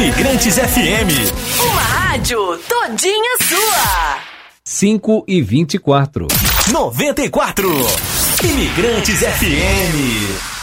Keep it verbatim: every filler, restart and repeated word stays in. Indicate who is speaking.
Speaker 1: Imigrantes F M.
Speaker 2: Uma rádio todinha sua.
Speaker 3: cinco e vinte e quatro.
Speaker 1: noventa e quatro. Imigrantes F M.